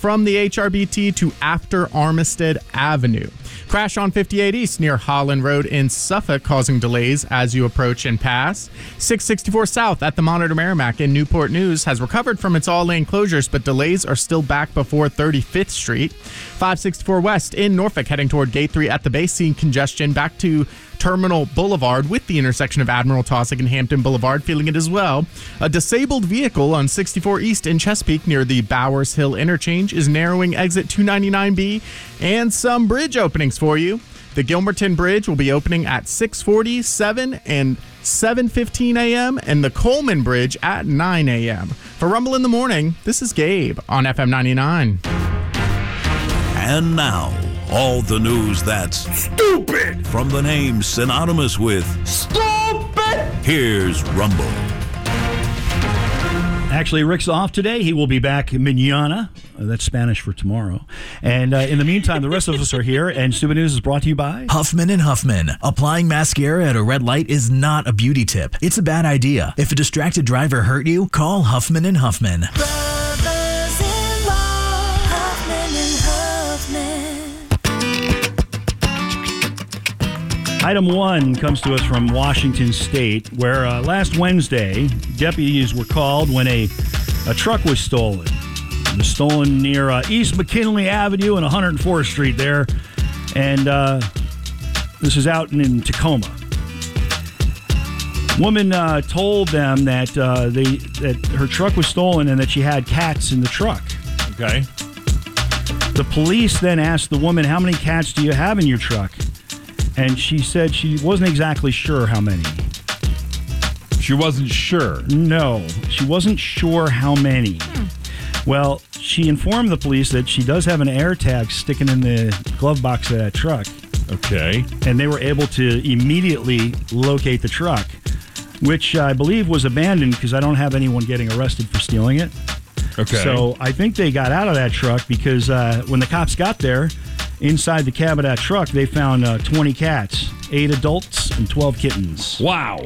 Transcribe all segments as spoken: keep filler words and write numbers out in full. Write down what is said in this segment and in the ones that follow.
from the H R B T to after Armistead Avenue. Crash on fifty-eight East near Holland Road in Suffolk, causing delays as you approach and pass. six sixty-four South at the Monitor Merrimack in Newport News has recovered from its all-lane closures, but delays are still back before thirty-fifth Street. five sixty-four West in Norfolk, heading toward Gate three at the base, seeing congestion back to Terminal Boulevard with the intersection of Admiral Taussig and Hampton Boulevard, feeling it as well. A disabled vehicle on sixty-four East in Chesapeake near the Bowers Hill interchange is narrowing exit two ninety-nine B, and some bridge openings for you. The Gilmerton Bridge will be opening at six forty, seven, and seven fifteen a.m., and the Coleman Bridge at nine a.m. For Rumble in the Morning, this is Gabe on F M ninety-nine. And now, all the news that's stupid from the names synonymous with stupid. Here's Rumble. Actually, Rick's off today. He will be back mañana. Uh, that's Spanish for tomorrow. And uh, in the meantime, the rest of us are here, and Stupid News is brought to you by Huffman and Huffman. Applying mascara at a red light is not a beauty tip. It's a bad idea. If a distracted driver hurt you, call Huffman and Huffman. Brothers in law, Huffman and Huffman. Item one comes to us from Washington State, where uh, last Wednesday, deputies were called when a, a truck was stolen. It was stolen near uh, East McKinley Avenue and one hundred fourth Street there, and uh, this is out in, in Tacoma. Woman uh, told them that uh, they that her truck was stolen and that she had cats in the truck. Okay. The police then asked the woman, "How many cats do you have in your truck?" And she said she wasn't exactly sure how many. She wasn't sure? No, she wasn't sure how many. Hmm. Well, she informed the police that she does have an air tag sticking in the glove box of that truck. Okay. And they were able to immediately locate the truck, which I believe was abandoned because I don't have anyone getting arrested for stealing it. Okay. So I think they got out of that truck because uh, when the cops got there, inside the cab of that truck, they found uh, twenty cats, eight adults and twelve kittens. Wow.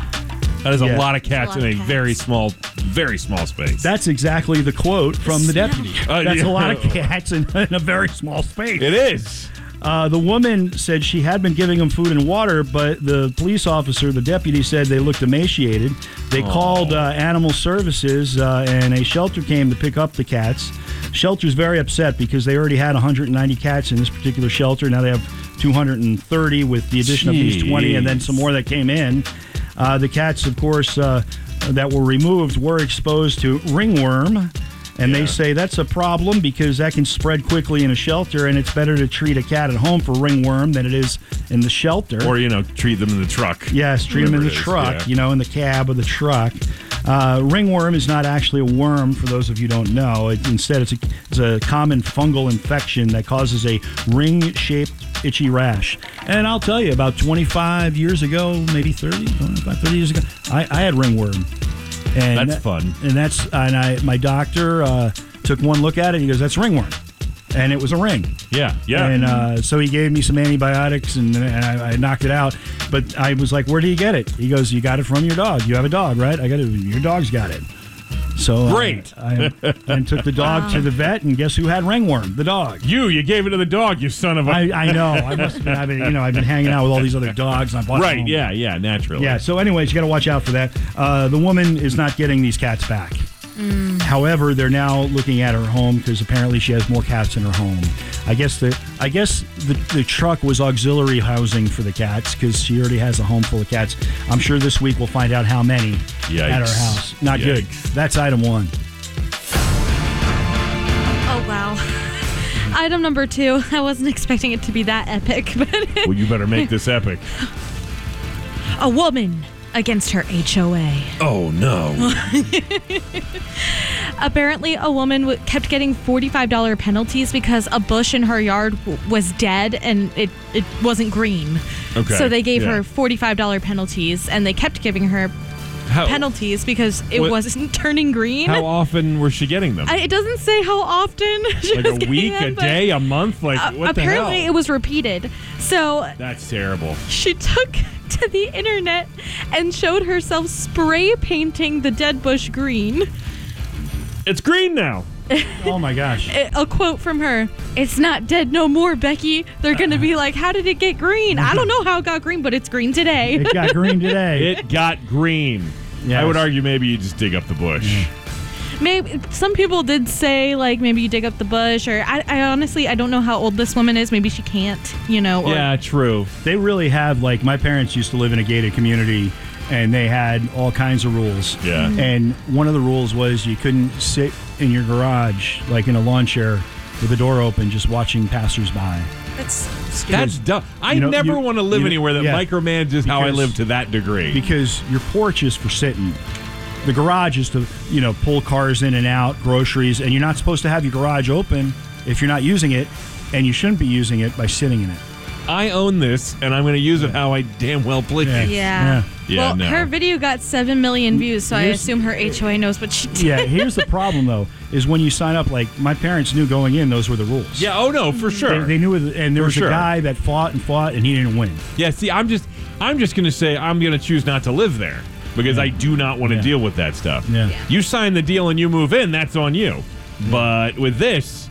That is Yeah. a lot of cats That's a lot in a of cats. very small, very small space. That's exactly the quote from the deputy. Uh, That's yeah. a lot of cats in, in a very small space. It is. Uh, the woman said she had been giving them food and water, but the police officer, the deputy, said they looked emaciated. They Aww. called uh, Animal Services, uh, and a shelter came to pick up the cats. Shelter's very upset because they already had one hundred ninety cats in this particular shelter. Now they have two hundred thirty with the addition Jeez. of these twenty and then some more that came in. Uh, the cats, of course, uh, that were removed were exposed to ringworm. And Yeah. they say that's a problem because that can spread quickly in a shelter, and it's better to treat a cat at home for ringworm than it is in the shelter. Or, you know, treat them in the truck. Yes, treat them in Whatever the it is, truck, yeah. you know, in the cab of the truck. Uh, ringworm is not actually a worm, for those of you who don't know. It, instead, it's a, it's a common fungal infection that causes a ring-shaped itchy rash. And I'll tell you, about twenty-five years ago, maybe thirty, twenty-five, thirty years ago, I, I had ringworm. And That's that- fun. And that's and I my doctor uh, took one look at it. He goes, "That's ringworm," and it was a ring. Yeah, yeah. And uh, so he gave me some antibiotics, and, and I, I knocked it out. But I was like, "Where do you get it?" He goes, "You got it from your dog. You have a dog, right?" I got it. Your dog's got it. So uh, Great. I, I then took the dog to the vet, and guess who had ringworm? The dog. You, you gave it to the dog, you son of a... I, I know. I must have been, I've been, you know, I've been hanging out with all these other dogs. And I bought Right, home. yeah, yeah, naturally. Yeah, so anyways, you got to watch out for that. Uh, the woman is not getting these cats back. Mm. However, they're now looking at her home because apparently she has more cats in her home. I guess the I guess the, the truck was auxiliary housing for the cats because she already has a home full of cats. I'm sure this week we'll find out how many Yikes. at her house. Not good. Yikes. That's item one. Oh, wow. Item number two. I wasn't expecting it to be that epic, but Well, you better make this epic. a woman against her H O A. Oh, no. Apparently, a woman w- kept getting forty-five dollars penalties because a bush in her yard w- was dead and it, it wasn't green. Okay. So they gave yeah. her forty-five dollars penalties, and they kept giving her How, penalties because it What- wasn't turning green. how often was she getting them? I, it doesn't say how often. she like was a getting week, them, a but, day, a month? Like, uh, what the apparently, hell? it was repeated. So That's terrible. she took to the internet and showed herself spray painting the dead bush green. It's green now. Oh my gosh. A quote from her: "It's not dead no more, Becky." They're gonna be like, "How did it get green?" I don't know how it got green, but it's green today. It got green today. It got green. Yes. I would argue maybe you just dig up the bush. Maybe some people did say like maybe you dig up the bush, or I, I honestly I don't know how old this woman is. Maybe she can't, you know. Or, Yeah, true. They really have, like, my parents used to live in a gated community, and they had all kinds of rules. Yeah. Mhm. And one of the rules was you couldn't sit in your garage, like in a lawn chair, with the door open, just watching passersby. It's That's dumb. I you know, never you- want to live you know- anywhere that yeah. micromanages how I Because- live to that degree. Because your porch is for sitting. The garage is to, you know, pull cars in and out, groceries, and you're not supposed to have your garage open if you're not using it, and you shouldn't be using it by sitting in it. I own this, and I'm going to use it how I damn well please. Yeah. yeah. Yeah, well, no. her video got seven million views, so I Here's- assume her H O A knows what she did. Yeah, here's the problem, though, is when you sign up, like, my parents knew going in those were the rules. Yeah, oh no, for sure. They, they knew it, and there For was sure. a guy that fought and fought, and he didn't win. Yeah, see, I'm just I'm just going to say I'm going to choose not to live there because I do not want to Yeah. deal with that stuff. Yeah. Yeah. You sign the deal and you move in, that's on you. But with this,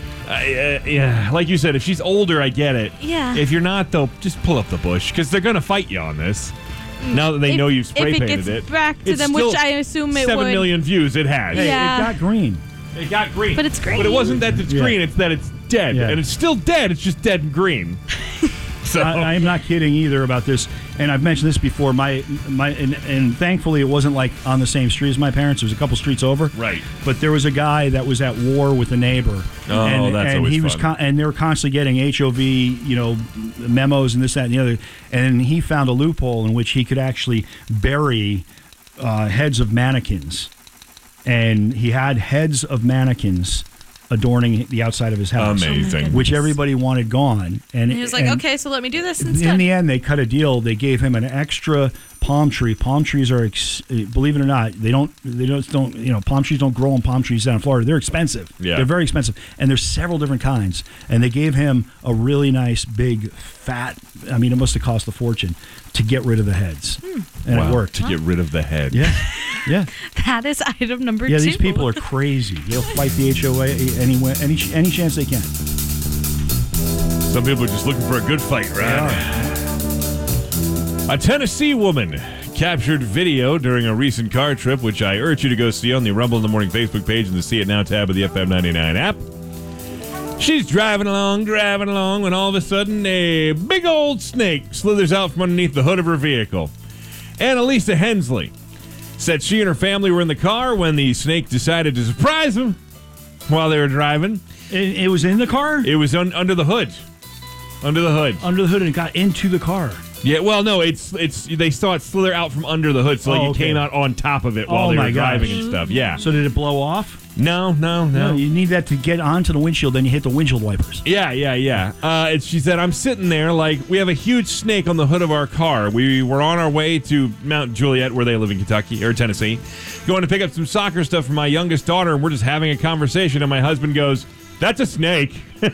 I, uh, yeah, like you said, if she's older, I get it. Yeah. If you're not, though, just pull up the bush because they're going to fight you on this. Now that they If- know you've spray if it painted gets it. back to It's them, which still I assume it seven would. million views it has. Hey, Yeah. it got green. It got green. But it's green. But it wasn't that it's Yeah. green, it's that it's dead. Yeah. And it's still dead, it's just dead and green. So I, I'm not kidding either about this, and I've mentioned this before. My my and, and thankfully it wasn't like on the same street as my parents. It was a couple streets over. Right. But there was a guy that was at war with a neighbor. Oh, and, that's and always he was fun. con- and they were constantly getting H O V, you know, memos and this, that, and the other. And he found a loophole in which he could actually bury uh, heads of mannequins, and he had heads of mannequins adorning the outside of his house. Amazing. Which everybody wanted gone. And And he was like, and "Okay, so let me do this instead." in the end, they cut a deal. They gave him an extra palm tree. Palm trees are, ex- believe it or not, they don't, they don't, don't, you know, palm trees don't grow on palm trees down in Florida. They're expensive. Yeah. They're very expensive, and there's several different kinds. And they gave him a really nice, big, fat. I mean, it must have cost a fortune to get rid of the heads, and Wow, it worked. to get rid of the head. Yeah, yeah, That is item number yeah. two. These people are crazy. They'll fight the H O A any way- any any chance they can. Some people are just looking for a good fight, right? A Tennessee woman captured video during a recent car trip, which I urge you to go see on the Rumble in the Morning Facebook page and the See It Now tab of the F M ninety-nine app. She's driving along, driving along, when all of a sudden a big old snake slithers out from underneath the hood of her vehicle. Annalisa Hensley said she and her family were in the car when the snake decided to surprise them while they were driving. It, it was in the car, It was un- under the hood. Under the hood. under the hood, and it got into the car. Yeah, well, no, it's it's they saw it slither out from under the hood, so like Oh, it okay. came out on top of it while Oh, they my were driving gosh. and stuff. Yeah. So did it blow off? No, no, no. No, you need that to get onto the windshield. Then you hit the windshield wipers. Yeah, yeah, yeah. Uh, and she said, I'm sitting there like we have a huge snake on the hood of our car. We were on our way to Mount Juliet, where they live in Kentucky or Tennessee, going to pick up some soccer stuff for my youngest daughter, and we're just having a conversation. And my husband goes, "That's a snake." Leave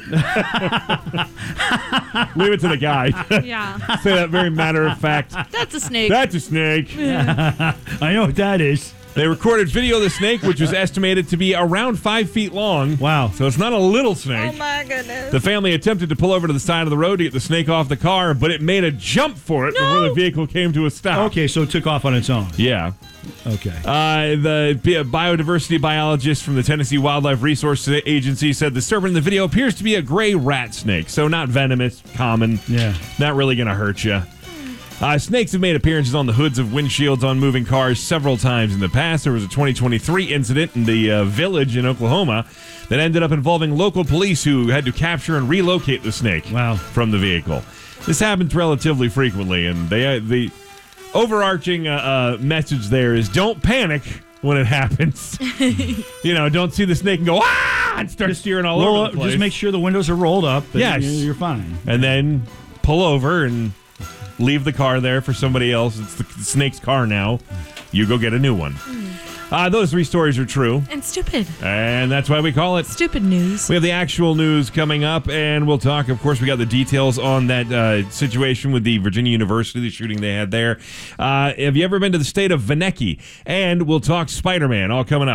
it to the guy. Yeah, Say that very matter of fact. that's a snake. That's a snake. I know what that is. They recorded video of the snake, which was estimated to be around five feet long. Wow. So it's not a little snake. Oh my goodness. The family attempted to pull over to the side of the road to get the snake off the car, but it made a jump for it before the vehicle came to a stop. Okay, so it took off on its own. Yeah. Okay. Uh, the bi- biodiversity biologist from the Tennessee Wildlife Resource Agency said the serpent in the video appears to be a gray rat snake, so not venomous, common. Yeah. Not really going to hurt you. Uh, snakes have made appearances on the hoods of windshields on moving cars several times in the past. There was a twenty twenty-three incident in the uh, village in Oklahoma that ended up involving local police who had to capture and relocate the snake Wow. from the vehicle. This happens relatively frequently, and they uh, the overarching uh, uh, message there is don't panic when it happens. You know, don't see the snake and go, ah, and start steering all Roll over up, the place. just make sure the windows are rolled up. and Yes. you- You're fine. and then pull over and leave the car there for somebody else. It's the, the snake's car now. You go get a new one. Uh, those three stories are true, And stupid. and that's why we call it. Stupid news. We have the actual news coming up, and we'll talk. Of course, we got the details on that uh, situation with the Virginia University, the shooting they had there. Uh, have you ever been to the state of Veneki? And we'll talk Spider-Man, all coming up.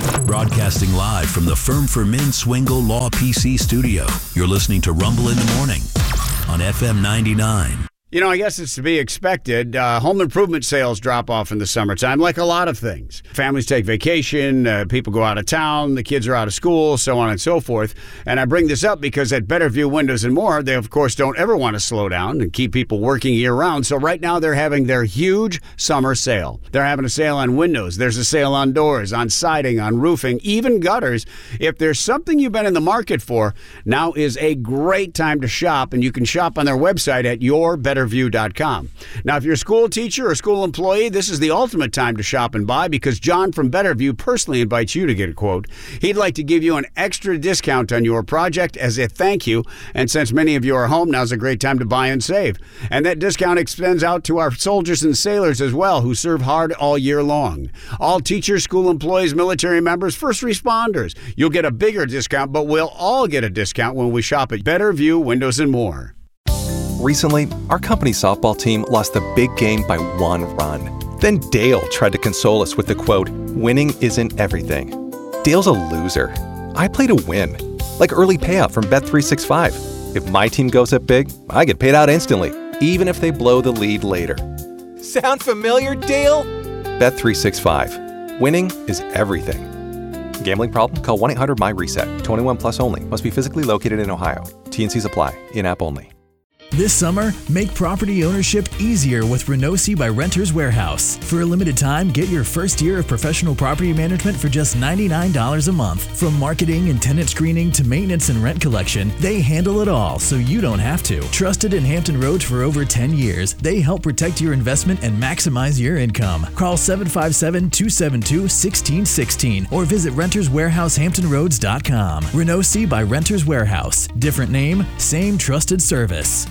Broadcasting live from the Firm for Men Swingle Law P C studio. You're listening to Rumble in the Morning on F M ninety-nine. You know, I guess it's to be expected. Uh, home improvement sales drop off in the summertime, like a lot of things. Families take vacation, uh, people go out of town, the kids are out of school, so on and so forth. And I bring this up because at Better View Windows and More, they, of course, don't ever want to slow down and keep people working year-round. So right now, they're having their huge summer sale. They're having a sale on windows. There's a sale on doors, on siding, on roofing, even gutters. If there's something you've been in the market for, now is a great time to shop, and you can shop on their website at your better view dot com. Now, if you're a school teacher or school employee, this is the ultimate time to shop and buy because John from Betterview personally invites you to get a quote. He'd like to give you an extra discount on your project as a thank you, and since many of you are home, now's a great time to buy and save. And that discount extends out to our soldiers and sailors as well, who serve hard all year long. All teachers, school employees, military members, first responders. You'll get a bigger discount, but we'll all get a discount when we shop at Betterview Windows and More. Recently, our company softball team lost the big game by one run. Then Dale tried to console us with the quote, "Winning isn't everything." Dale's a loser. I play to win. Like early payout from Bet three sixty-five. If my team goes up big, I get paid out instantly, even if they blow the lead later. Sound familiar, Dale? Bet three sixty-five. Winning is everything. Gambling problem? Call one eight hundred M Y reset. twenty-one plus only. Must be physically located in Ohio. T and Cs apply. In-app only. This summer, make property ownership easier with Renosi by Renters Warehouse. For a limited time, get your first year of professional property management for just ninety-nine dollars a month. From marketing and tenant screening to maintenance and rent collection, they handle it all so you don't have to. Trusted in Hampton Roads for over ten years, they help protect your investment and maximize your income. Call seven five seven, two seven two, one six one six or visit renters warehouse hampton roads dot com. Renosi by Renters Warehouse. Different name, same trusted service.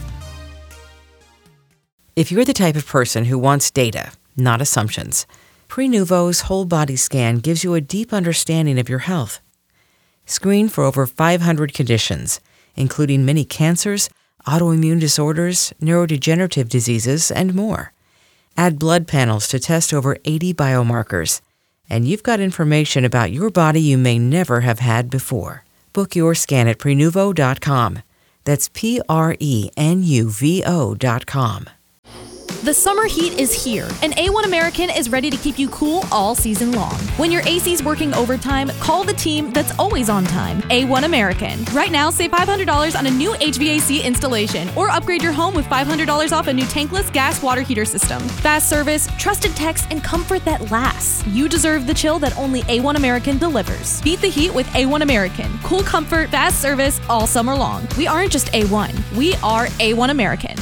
If you're the type of person who wants data, not assumptions, Prenuvo's whole body scan gives you a deep understanding of your health. Screen for over five hundred conditions, including many cancers, autoimmune disorders, neurodegenerative diseases, and more. Add blood panels to test over eighty biomarkers, and you've got information about your body you may never have had before. Book your scan at prenuvo dot com. That's P R E N U V O dot com. The summer heat is here, and A one American is ready to keep you cool all season long. When your A C's working overtime, call the team that's always on time, A one American. Right now, save five hundred dollars on a new H V A C installation, or upgrade your home with five hundred dollars off a new tankless gas water heater system. Fast service, trusted techs, and comfort that lasts. You deserve the chill that only A one American delivers. Beat the heat with A one American. Cool comfort, fast service, all summer long. We aren't just A one, we are A one American.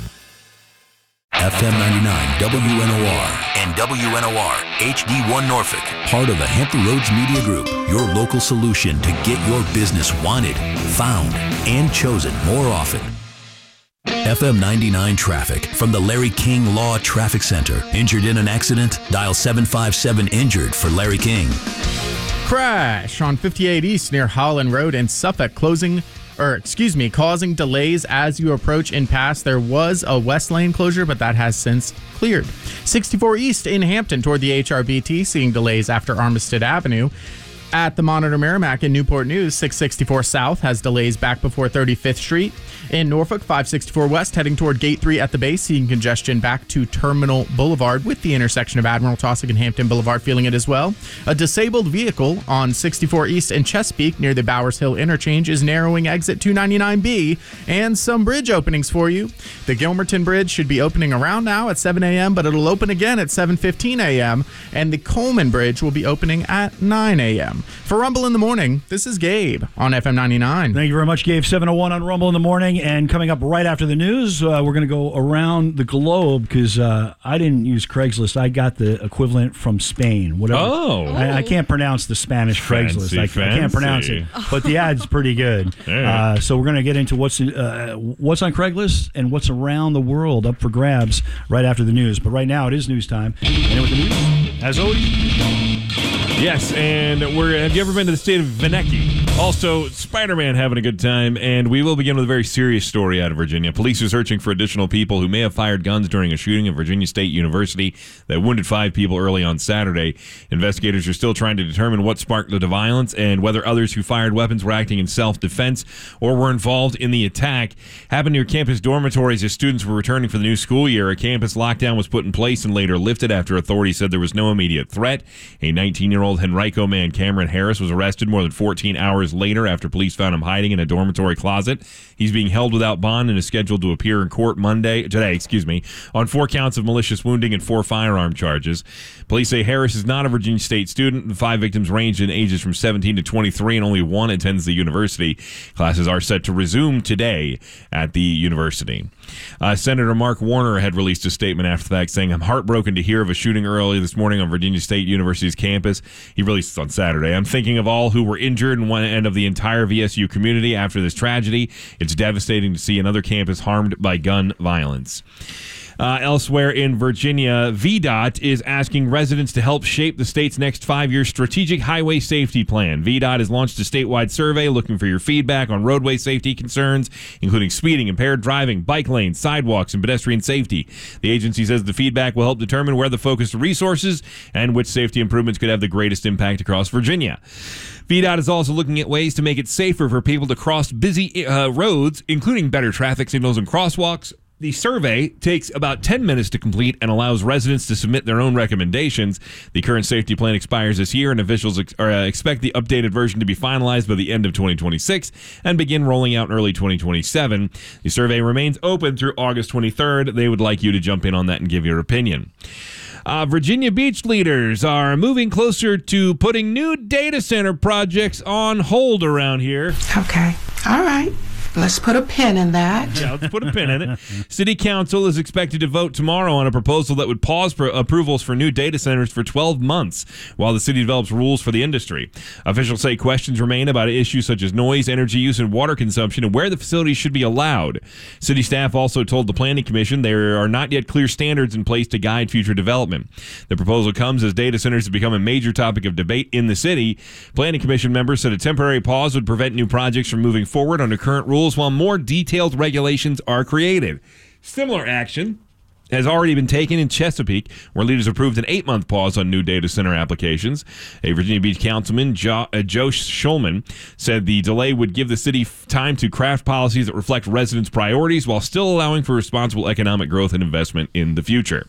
F M ninety-nine W N O R and W N O R H D one Norfolk, part of the Hampton Roads Media Group, your local solution to get your business wanted, found, and chosen more often. F M ninety-nine traffic from the Larry King Law Traffic Center. Injured in an accident? Dial seven five seven injured for Larry King. Crash on fifty-eight East near Holland Road in Suffolk, closing or excuse me, causing delays as you approach in pass. There was a west lane closure, but that has since cleared. sixty-four East in Hampton toward the H R B T, seeing delays after Armistead Avenue. At the Monitor Merrimack in Newport News, six sixty-four South has delays back before thirty-fifth Street. In Norfolk, five sixty-four West heading toward Gate three at the base, seeing congestion back to Terminal Boulevard with the intersection of Admiral Taussig and Hampton Boulevard feeling it as well. A disabled vehicle on sixty-four East in Chesapeake near the Bowers Hill interchange is narrowing exit two ninety-nine B, and some bridge openings for you. The Gilmerton Bridge should be opening around now at seven a.m., but it'll open again at seven fifteen a.m., and the Coleman Bridge will be opening at nine a.m. For Rumble in the Morning, this is Gabe on F M ninety-nine. Thank you very much, Gabe. seven oh one on Rumble in the Morning. And coming up right after the news, uh, we're going to go around the globe because uh, I didn't use Craigslist. I got the equivalent from Spain. Whatever. Oh. I, I can't pronounce the Spanish Fancy, Craigslist. I, I can't pronounce it. But the ad's pretty good. Yeah. Uh, so we're going to get into what's, uh, what's on Craigslist and what's around the world up for grabs right after the news. But right now, it is news time. And with the news, as always... Yes, and we're. Have you ever been to the state of Veneki? Also, Spider-Man having a good time, and we will begin with a very serious story out of Virginia. Police are searching for additional people who may have fired guns during a shooting at Virginia State University that wounded five people early on Saturday. Investigators are still trying to determine what sparked the violence and whether others who fired weapons were acting in self-defense or were involved in the attack. Happened near campus dormitories as students were returning for the new school year. A campus lockdown was put in place and later lifted after authorities said there was no immediate threat. A nineteen-year-old Henrico man, Cameron Harris, was arrested more than fourteen hours later after police found him hiding in a dormitory closet. He's being held without bond and is scheduled to appear in court Monday, today, excuse me, on four counts of malicious wounding and four firearm charges. Police say Harris is not a Virginia State student. The five victims range in ages from seventeen to twenty-three, and only one attends the university. Classes are set to resume today at the university. Uh, Senator Mark Warner had released a statement after the fact saying, "I'm heartbroken to hear of a shooting early this morning on Virginia State University's campus." He released this on Saturday. "I'm thinking of all who were injured and, one, and of the entire V S U community after this tragedy. It's devastating to see another campus harmed by gun violence." Uh, elsewhere in Virginia, V DOT is asking residents to help shape the state's next five-year strategic highway safety plan. V DOT has launched a statewide survey looking for your feedback on roadway safety concerns, including speeding, impaired driving, bike lanes, sidewalks, and pedestrian safety. The agency says the feedback will help determine where the focused resources and which safety improvements could have the greatest impact across Virginia. V DOT is also looking at ways to make it safer for people to cross busy uh, roads, including better traffic signals and crosswalks. The survey takes about ten minutes to complete and allows residents to submit their own recommendations. The current safety plan expires this year, and officials ex- or, uh, expect the updated version to be finalized by the end of twenty twenty-six and begin rolling out in early twenty twenty-seven. The survey remains open through August twenty-third. They would like you to jump in on that and give your opinion. Uh, Virginia beach leaders are moving closer to putting new data center projects on hold around here. Okay. All right. Let's put a pin in that. Yeah, let's put a pin in it. City Council is expected to vote tomorrow on a proposal that would pause for approvals for new data centers for twelve months while the city develops rules for the industry. Officials say questions remain about issues such as noise, energy use, and water consumption and where the facilities should be allowed. City staff also told the Planning Commission there are not yet clear standards in place to guide future development. The proposal comes as data centers have become a major topic of debate in the city. Planning Commission members said a temporary pause would prevent new projects from moving forward under current rules while more detailed regulations are created. Similar action has already been taken in Chesapeake, where leaders approved an eight-month pause on new data center applications. A Virginia Beach councilman, jo- uh, Joe Schulman, said the delay would give the city f- time to craft policies that reflect residents' priorities while still allowing for responsible economic growth and investment in the future.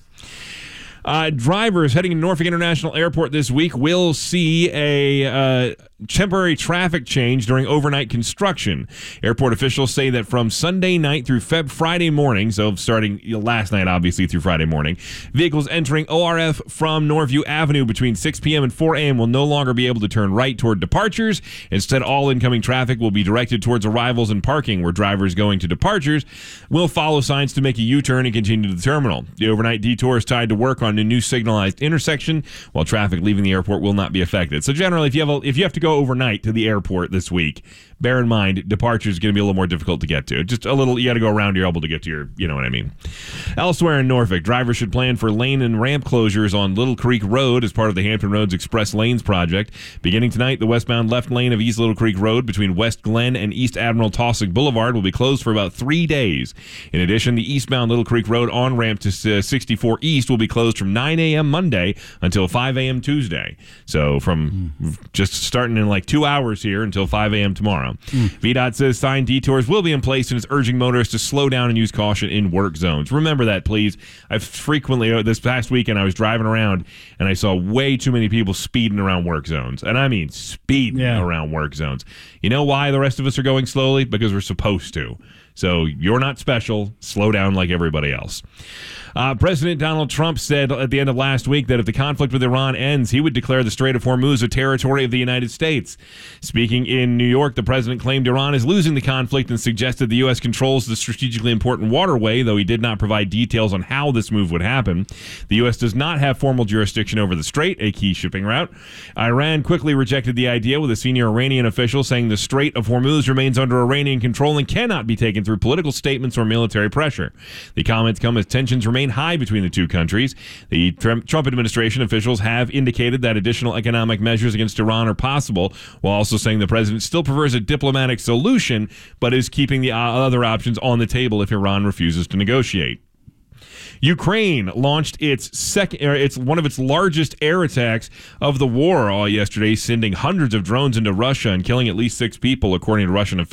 Uh, drivers heading to Norfolk International Airport this week will see a uh, temporary traffic change during overnight construction. Airport officials say that from Sunday night through Feb Friday morning, so starting last night obviously through Friday morning, vehicles entering O R F from Norview Avenue between six p.m. and four a.m. will no longer be able to turn right toward departures. Instead, all incoming traffic will be directed towards arrivals and parking, where drivers going to departures will follow signs to make a U-turn and continue to the terminal. The overnight detour is tied to work on a new signalized intersection, while traffic leaving the airport will not be affected. So generally, if you have a, if you have to go overnight to the airport this week, bear in mind departure is going to be a little more difficult to get to. Just a little, you got to go around. You're able to get to your, you know what I mean. Elsewhere in Norfolk, drivers should plan for lane and ramp closures on Little Creek Road as part of the Hampton Roads Express Lanes project. Beginning tonight, the westbound left lane of East Little Creek Road between West Glen and East Admiral Taussig Boulevard will be closed for about three days. In addition, the eastbound Little Creek Road on ramp to uh, sixty-four East will be closed from nine a.m. Monday until five a.m. Tuesday. So from mm. just starting in like two hours here until five a.m. tomorrow. Mm. V DOT says signed detours will be in place and is urging motorists to slow down and use caution in work zones. Remember that, please. I've frequently, this past weekend, I was driving around and I saw way too many people speeding around work zones. And I mean speeding yeah. around work zones. You know why the rest of us are going slowly? Because we're supposed to. So you're not special. Slow down like everybody else. Uh, President Donald Trump said at the end of last week that if the conflict with Iran ends, he would declare the Strait of Hormuz a territory of the United States. Speaking in New York, the president claimed Iran is losing the conflict and suggested the U S controls the strategically important waterway, though he did not provide details on how this move would happen. The U S does not have formal jurisdiction over the strait, a key shipping route. Iran quickly rejected the idea, with a senior Iranian official saying the Strait of Hormuz remains under Iranian control and cannot be taken through political statements or military pressure. The comments come as tensions remain high between the two countries. The Trump administration officials have indicated that additional economic measures against Iran are possible, while also saying the president still prefers a diplomatic solution, but is keeping the other options on the table if Iran refuses to negotiate. Ukraine launched its second, or its one of its largest air attacks of the war all yesterday, sending hundreds of drones into Russia and killing at least six people, according to Russian officials.